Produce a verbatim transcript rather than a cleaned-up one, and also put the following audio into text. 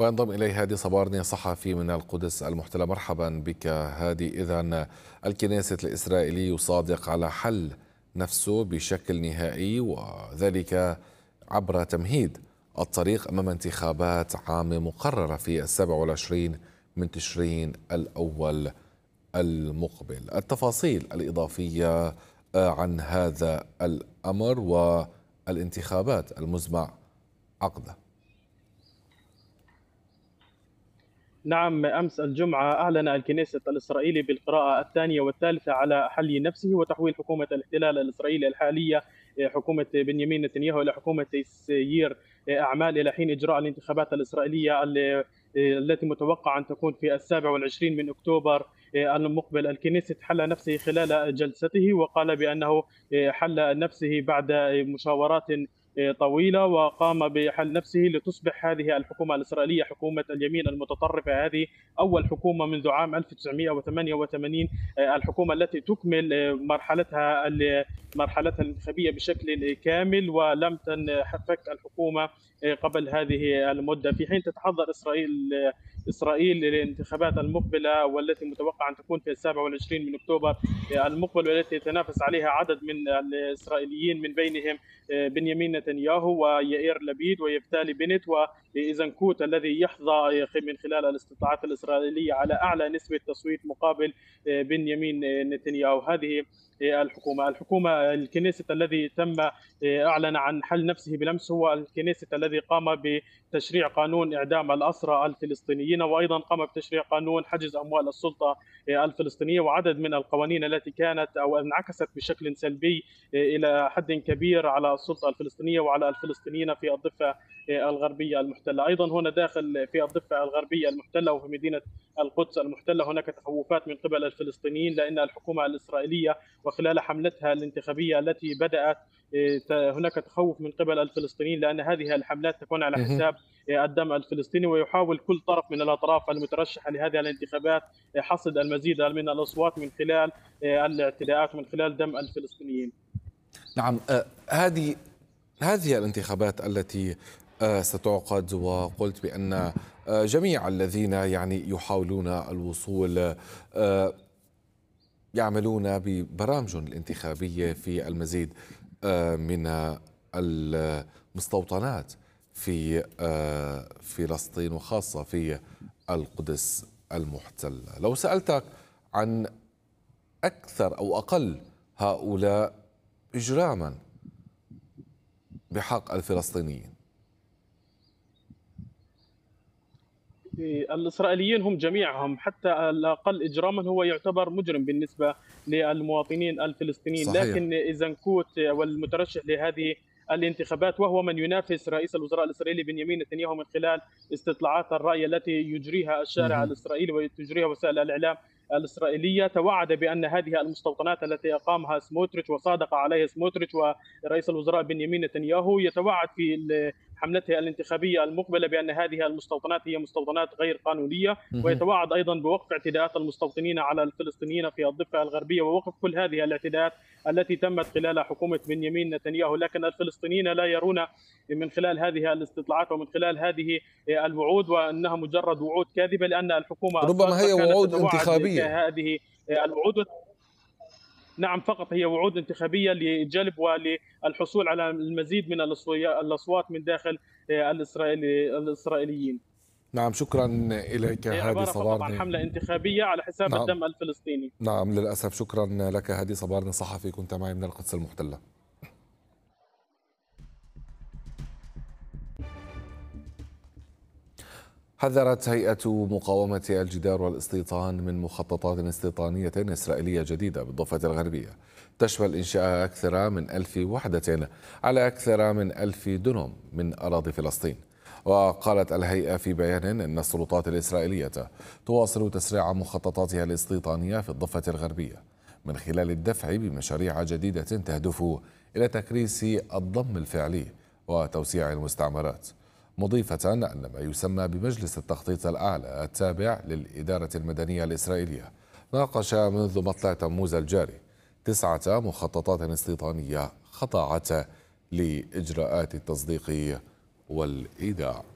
وينضم إلي هادي صبارني صحفي من القدس المحتلة. مرحبا بك هادي. إذن الكنيسة الإسرائيلي يصادق على حل نفسه بشكل نهائي، وذلك عبر تمهيد الطريق أمام انتخابات عامة مقررة في السابع والعشرين من تشرين الأول المقبل. التفاصيل الإضافية عن هذا الأمر والانتخابات المزمع عقده. نعم، أمس الجمعة أعلن الكنيسة الإسرائيلي بالقراءة الثانية والثالثة على حل نفسه وتحويل حكومة الاحتلال الإسرائيلي الحالية حكومة بنيامين نتنياهو إلى حكومة تسيير أعمال إلى حين إجراء الانتخابات الإسرائيلية التي متوقع أن تكون في السابع والعشرين من أكتوبر المقبل. الكنيسة حل نفسه خلال جلسته وقال بأنه حل نفسه بعد مشاورات طويلة، وقام بحل نفسه لتصبح هذه الحكومة الإسرائيلية حكومة اليمين المتطرفة. هذه أول حكومة منذ عام ألف وتسعمئة وثمانية وثمانين، الحكومة التي تكمل مرحلتها مرحلتها الانتخابية بشكل كامل، ولم تنفك الحكومة قبل هذه المدة، في حين تتحضر إسرائيل إسرائيل للانتخابات المقبلة والتي متوقع أن تكون في السابع والعشرين من أكتوبر المقبل، والتي يتنافس عليها عدد من الإسرائيليين من بينهم بنيامين نتنياهو ويائير لبيد ويفتالي بنت وإيزنكوت الذي يحظى من خلال الاستطلاعات الإسرائيلية على أعلى نسبة تصويت مقابل بنيامين نتنياهو. هذه الحكومة الحكومة الكنيسة الذي تم أعلن عن حل نفسه بالأمس هو الكنيسة الذي قام بتشريع قانون إعدام الأسرى الفلسطينيين، وأيضا قام بتشريع قانون حجز أموال السلطة الفلسطينية، وعدد من القوانين التي كانت أو انعكست بشكل سلبي إلى حد كبير على السلطة الفلسطينية وعلى الفلسطينيين في الضفة الغربية المحتلة. أيضا هنا داخل في الضفة الغربية المحتلة وفي مدينة القدس المحتلة هناك تخوفات من قبل الفلسطينيين، لأن الحكومة الإسرائيلية وخلال حملتها الانتخابية التي بدأت هناك تخوف من قبل الفلسطينيين، لأن هذه الحملات تكون على حساب الدم الفلسطيني، ويحاول كل طرف من الأطراف المترشحة لهذه الانتخابات حصد المزيد من الأصوات من خلال الاعتداءات ومن خلال دم الفلسطينيين. نعم، هذه هذه الانتخابات التي ستعقد، وقلت بأن جميع الذين يعني يحاولون الوصول يعملون ببرامج الانتخابية في المزيد من المستوطنات في فلسطين وخاصة في القدس المحتلة. لو سألتك عن أكثر أو أقل هؤلاء إجراما بحق الفلسطينيين، الإسرائيليين هم جميعهم، حتى الأقل إجراما هو يعتبر مجرم بالنسبة للمواطنين الفلسطينيين. صحيح. لكن إيزنكوت والمترشح لهذه الانتخابات وهو من ينافس رئيس الوزراء الإسرائيلي بنيامين نتنياهو من خلال استطلاعات الرأي التي يجريها الشارع الإسرائيلي وتجريها وسائل الإعلام الإسرائيلية، توعد بأن هذه المستوطنات التي أقامها سموتريتش وصادق عليها سموتريتش ورئيس الوزراء بنيامين نتنياهو، يتوعد في حملته الانتخابية المقبلة بأن هذه المستوطنات هي مستوطنات غير قانونية، ويتوعد أيضا بوقف اعتداءات المستوطنين على الفلسطينيين في الضفة الغربية ووقف كل هذه الاعتداءات التي تمت خلال حكومة بنيامين نتنياهو. لكن الفلسطينيين لا يرون من خلال هذه الاستطلاعات ومن خلال هذه الوعود وأنها مجرد وعود كاذبة، لأن الحكومة ربما هي وعود انتخابية. هذه الوعود نعم فقط هي وعود انتخابية لجلب وللحصول على المزيد من الأصوات من داخل الإسرائيلي الإسرائيليين. نعم، شكرا إليك هادي صبارني. عن حملة انتخابية على حساب نعم. الدم الفلسطيني. نعم للأسف. شكرا لك هادي صبارني صحفي كنت معي من القدس المحتلة. حذرت هيئة مقاومة الجدار والاستيطان من مخططات استيطانية إسرائيلية جديدة بالضفة الغربية تشمل إنشاء أكثر من ألف وحدة على أكثر من ألف دنم من أراضي فلسطين. وقالت الهيئة في بيان أن السلطات الإسرائيلية تواصل تسريع مخططاتها الاستيطانية في الضفة الغربية من خلال الدفع بمشاريع جديدة تهدف إلى تكريس الضم الفعلي وتوسيع المستعمرات، مضيفة أن ما يسمى بمجلس التخطيط الأعلى التابع للإدارة المدنية الإسرائيلية ناقش منذ مطلع تموز الجاري تسعة مخططات استيطانية خضعت لإجراءات التصديق والإيداع.